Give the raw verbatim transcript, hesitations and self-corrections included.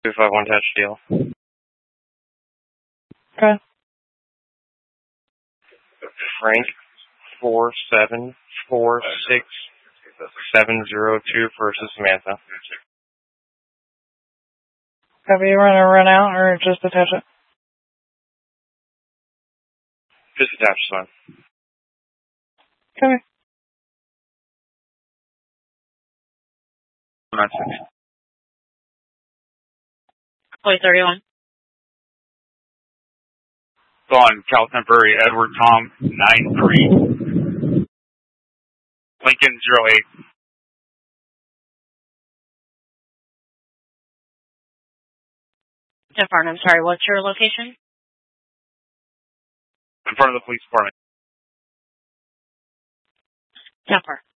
two five one touch deal. Okay. Frank four seven four six seven zero two versus Samantha. Copy, you want to run out or just attach it? Just attach this one. Copy. Point thirty-one. Go on, Cal Temporary, Edward Tom, nine three. Lincoln, zero eight. ten four, I'm sorry, what's your location? In front of the police department. ten four.